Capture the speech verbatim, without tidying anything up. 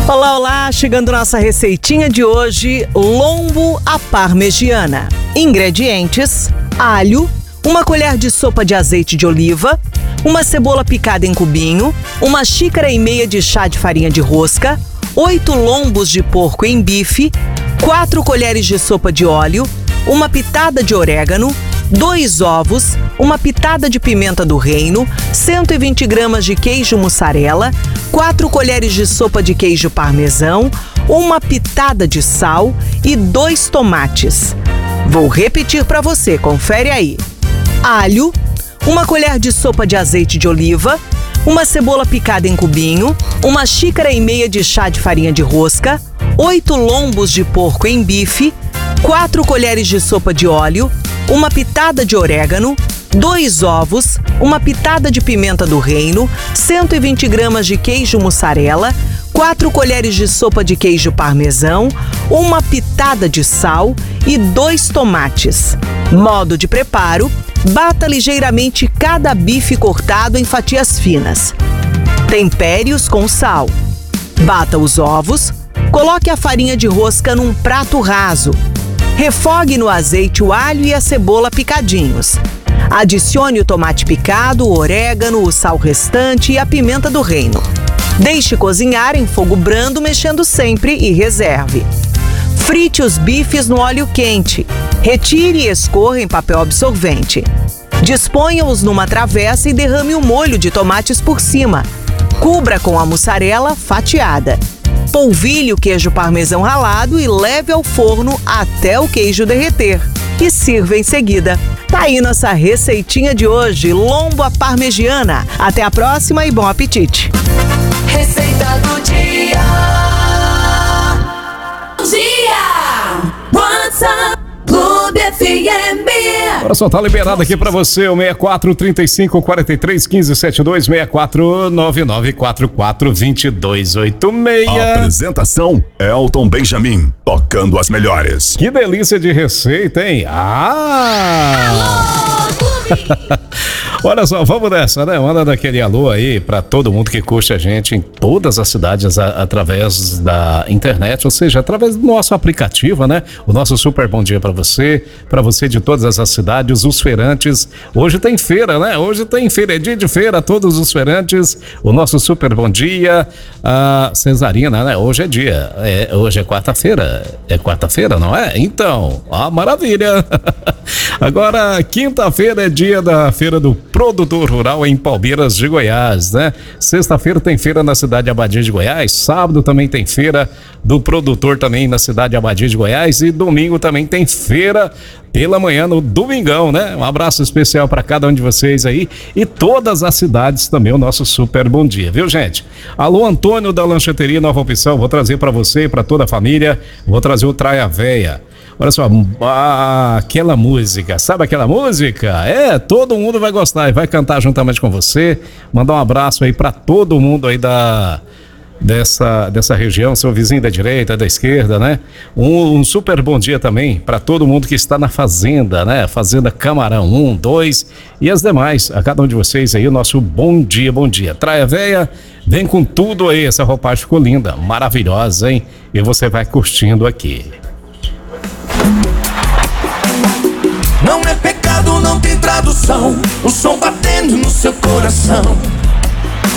Olá, olá! Chegando nossa receitinha de hoje, lombo à parmegiana. Ingredientes: alho, uma colher de sopa de azeite de oliva, uma cebola picada em cubinho, uma xícara e meia de chá de farinha de rosca, oito lombos de porco em bife, quatro colheres de sopa de óleo, uma pitada de orégano, dois ovos, uma pitada de pimenta do reino, cento e vinte gramas de queijo mussarela, quatro colheres de sopa de queijo parmesão, uma pitada de sal e dois tomates. Vou repetir para você, confere aí. Alho, uma colher de sopa de azeite de oliva, uma cebola picada em cubinho, uma xícara e meia de chá de farinha de rosca, oito lombos de porco em bife, quatro colheres de sopa de óleo, uma pitada de orégano, dois ovos, uma pitada de pimenta do reino, cento e vinte gramas de queijo mussarela, quatro colheres de sopa de queijo parmesão, uma pitada de sal e dois tomates. Modo de preparo: bata ligeiramente cada bife cortado em fatias finas. Tempere-os com sal. Bata os ovos, coloque a farinha de rosca num prato raso. Refogue no azeite o alho e a cebola picadinhos. Adicione o tomate picado, o orégano, o sal restante e a pimenta do reino. Deixe cozinhar em fogo brando, mexendo sempre, e reserve. Frite os bifes no óleo quente. Retire e escorra em papel absorvente. Disponha-os numa travessa e derrame o molho de tomates por cima. Cubra com a mussarela fatiada. Polvilhe o queijo parmesão ralado e leve ao forno até o queijo derreter. E sirva em seguida. Tá aí nossa receitinha de hoje, lombo à parmegiana. Até a próxima e bom apetite! Receita do dia. Dia. WhatsApp Clube F M. Agora só tá liberado aqui pra você o seis quatro, três cinco, quatro três, um cinco sete dois, seis quatro nove nove quatro quatro dois dois oito seis. Apresentação: Elton Benjamin, tocando as melhores. Que delícia de receita, hein? Ah! Alô, Clube! Olha só, vamos nessa, né? Manda daquele alô aí pra todo mundo que curte a gente em todas as cidades a, através da internet, ou seja, através do nosso aplicativo, né? O nosso super bom dia pra você, pra você de todas as cidades, os feirantes. Hoje tem feira, né? Hoje tem feira, é dia de feira, todos os feirantes, o nosso super bom dia, a Cesarina, né? Hoje é dia, é, hoje é quarta-feira, é quarta-feira, não é? Então, ó, maravilha! Agora, quinta-feira é dia da feira do produtor rural em Palmeiras de Goiás, né? Sexta-feira tem feira na cidade de Abadia de Goiás, sábado também tem feira do produtor também na cidade de Abadia de Goiás e domingo também tem feira pela manhã no domingão, né? Um abraço especial para cada um de vocês aí e todas as cidades também, o nosso super bom dia, viu, gente? Alô, Antônio da Lancheteria Nova Opção, vou trazer para você e para toda a família, vou trazer o Traia Véia. Olha só, ah, aquela música, sabe aquela música? É, todo mundo vai gostar e vai cantar juntamente com você. Mandar um abraço aí para todo mundo aí da dessa, dessa região, seu vizinho da direita, da esquerda, né? Um, um super bom dia também para todo mundo que está na fazenda, né? Fazenda Camarão um, dois e as demais. A cada um de vocês aí o nosso bom dia, bom dia. Traia Véia, vem com tudo aí, essa roupagem ficou linda, maravilhosa, hein? E você vai curtindo aqui. Não é pecado, não tem tradução. O som batendo no seu coração.